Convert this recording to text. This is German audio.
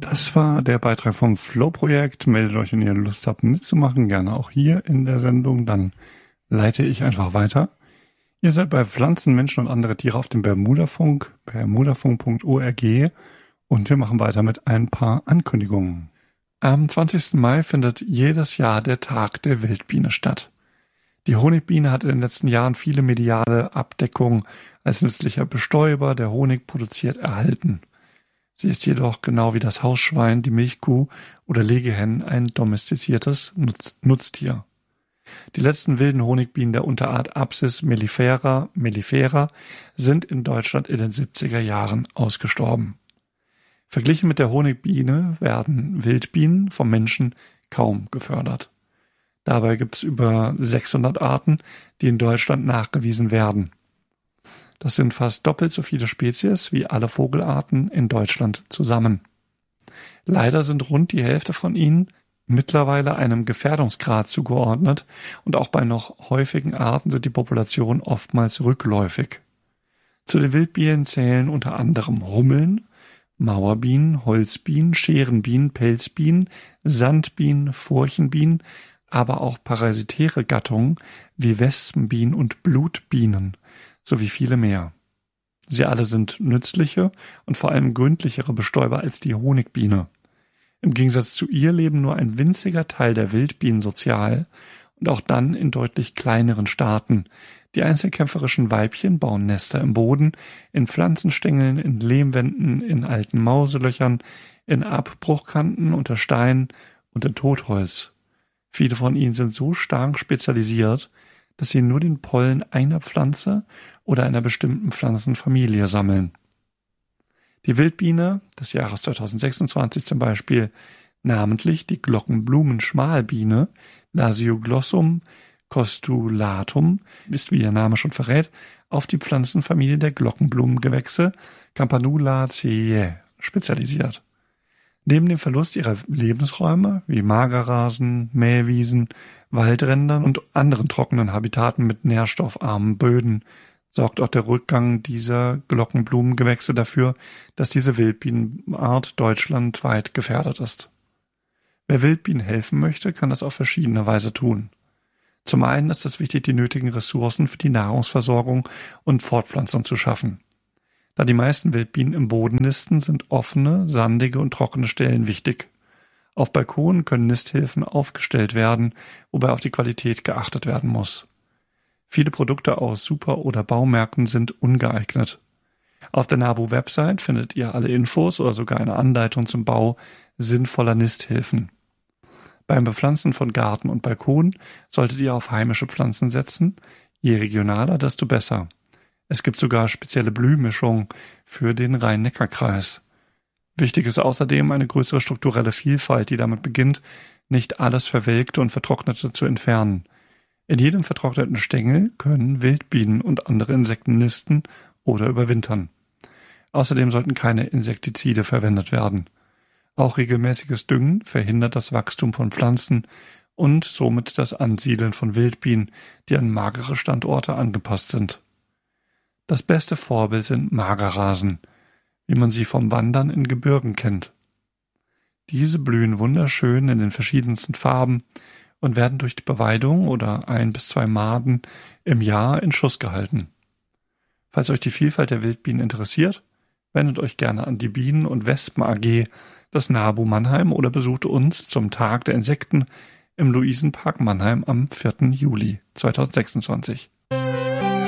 Das war der Beitrag vom Flow-Projekt. Meldet euch, wenn ihr Lust habt mitzumachen, gerne auch hier in der Sendung. Dann leite ich einfach weiter. Ihr seid bei Pflanzen, Menschen und andere Tiere auf dem Bermudafunk, bermudafunk.org, und wir machen weiter mit ein paar Ankündigungen. Am 20. Mai findet jedes Jahr der Tag der Wildbiene statt. Die Honigbiene hat in den letzten Jahren viele mediale Abdeckung als nützlicher Bestäuber, der Honig produziert, erhalten. Sie ist jedoch genau wie das Hausschwein, die Milchkuh oder Legehennen ein domestiziertes Nutztier. Die letzten wilden Honigbienen der Unterart Apis mellifera sind in Deutschland in den 70er Jahren ausgestorben. Verglichen mit der Honigbiene werden Wildbienen vom Menschen kaum gefördert. Dabei gibt es über 600 Arten, die in Deutschland nachgewiesen werden. Das sind fast doppelt so viele Spezies wie alle Vogelarten in Deutschland zusammen. Leider sind rund die Hälfte von ihnen mittlerweile einem Gefährdungsgrad zugeordnet und auch bei noch häufigen Arten sind die Populationen oftmals rückläufig. Zu den Wildbienen zählen unter anderem Hummeln, Mauerbienen, Holzbienen, Scherenbienen, Pelzbienen, Sandbienen, Furchenbienen, aber auch parasitäre Gattungen wie Wespenbienen und Blutbienen sowie viele mehr. Sie alle sind nützliche und vor allem gründlichere Bestäuber als die Honigbiene. Im Gegensatz zu ihr leben nur ein winziger Teil der Wildbienen sozial und auch dann in deutlich kleineren Staaten. Die einzelkämpferischen Weibchen bauen Nester im Boden, in Pflanzenstängeln, in Lehmwänden, in alten Mauselöchern, in Abbruchkanten, unter Steinen und in Totholz. Viele von ihnen sind so stark spezialisiert, dass sie nur den Pollen einer Pflanze oder einer bestimmten Pflanzenfamilie sammeln. Die Wildbiene des Jahres 2026 zum Beispiel, namentlich die Glockenblumenschmalbiene Lasioglossum costulatum, ist, wie der Name schon verrät, auf die Pflanzenfamilie der Glockenblumengewächse Campanulaceae spezialisiert. Neben dem Verlust ihrer Lebensräume wie Magerrasen, Mähwiesen, Waldrändern und anderen trockenen Habitaten mit nährstoffarmen Böden sorgt auch der Rückgang dieser Glockenblumengewächse dafür, dass diese Wildbienenart deutschlandweit gefährdet ist. Wer Wildbienen helfen möchte, kann das auf verschiedene Weise tun. Zum einen ist es wichtig, die nötigen Ressourcen für die Nahrungsversorgung und Fortpflanzung zu schaffen. Da die meisten Wildbienen im Boden nisten, sind offene, sandige und trockene Stellen wichtig. Auf Balkonen können Nisthilfen aufgestellt werden, wobei auf die Qualität geachtet werden muss. Viele Produkte aus Super- oder Baumärkten sind ungeeignet. Auf der NABU-Website findet ihr alle Infos oder sogar eine Anleitung zum Bau sinnvoller Nisthilfen. Beim Bepflanzen von Garten und Balkon solltet ihr auf heimische Pflanzen setzen. Je regionaler, desto besser. Es gibt sogar spezielle Blühmischungen für den Rhein-Neckar-Kreis. Wichtig ist außerdem eine größere strukturelle Vielfalt, die damit beginnt, nicht alles Verwelkte und Vertrocknete zu entfernen. In jedem vertrockneten Stängel können Wildbienen und andere Insekten nisten oder überwintern. Außerdem sollten keine Insektizide verwendet werden. Auch regelmäßiges Düngen verhindert das Wachstum von Pflanzen und somit das Ansiedeln von Wildbienen, die an magere Standorte angepasst sind. Das beste Vorbild sind Magerrasen, wie man sie vom Wandern in Gebirgen kennt. Diese blühen wunderschön in den verschiedensten Farben und werden durch die Beweidung oder 1 bis 2 Maden im Jahr in Schuss gehalten. Falls euch die Vielfalt der Wildbienen interessiert, wendet euch gerne an die Bienen- und Wespen AG des NABU Mannheim oder besucht uns zum Tag der Insekten im Luisenpark Mannheim am 4. Juli 2026.